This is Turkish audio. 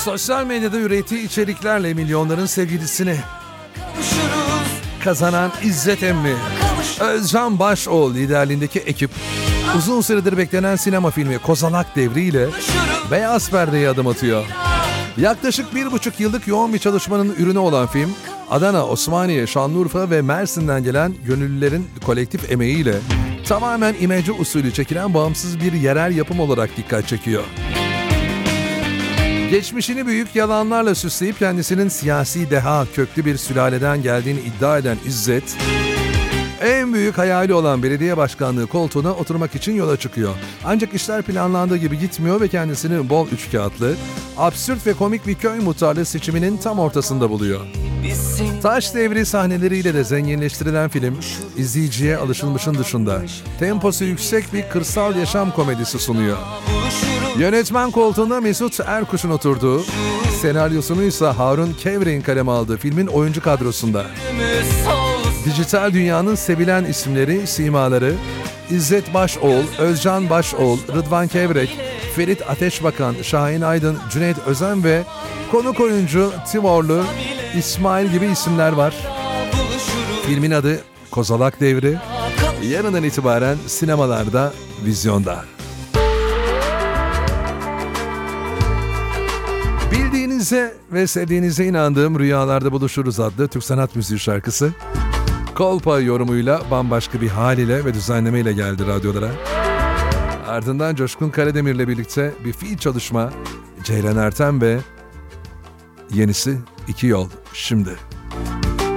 Sosyal medyada ürettiği içeriklerle milyonların sevgilisini kazanan İzzet Emmi, Özcan Başoğul liderliğindeki ekip uzun süredir beklenen sinema filmi Kozalak Devri ile beyaz perdeye adım atıyor. Yaklaşık 1,5 yıllık yoğun bir çalışmanın ürünü olan film, Adana, Osmaniye, Şanlıurfa ve Mersin'den gelen gönüllülerin kolektif emeğiyle tamamen imece usulü çekilen bağımsız bir yerel yapım olarak dikkat çekiyor. Geçmişini büyük yalanlarla süsleyip kendisinin siyasi deha köklü bir sülaleden geldiğini iddia eden İzzet, en büyük hayali olan belediye başkanlığı koltuğuna oturmak için yola çıkıyor. Ancak işler planlandığı gibi gitmiyor ve kendisini bol üçkağıtlı, absürt ve komik bir köy muhtarlığı seçiminin tam ortasında buluyor. Taş devri sahneleriyle de zenginleştirilen film, izleyiciye alışılmışın dışında temposu yüksek bir kırsal yaşam komedisi sunuyor. Yönetmen koltuğunda Mesut Erkuş'un oturduğu, senaryosunu ise Harun Kevrek'in kaleme aldığı filmin oyuncu kadrosunda dijital dünyanın sevilen isimleri, simaları İzzet Başoğul, Özcan Başoğul, Rıdvan Kevrek, Ferit Ateşbakan, Şahin Aydın, Cüneyt Özen ve konuk oyuncu Timorlu İsmail gibi isimler var. Filmin adı Kozalak Devri. Yarından itibaren sinemalarda, vizyonda. Bildiğinize ve sevdiğinize inandığım Rüyalarda Buluşuruz adlı Türk sanat müziği şarkısı Kolpa yorumuyla bambaşka bir hal ile ve düzenlemeyle geldi radyolara. Ardından Coşkun Karademir'le birlikte bir fiil çalışma, Ceylan Ertem ve yenisi İki Yol şimdi.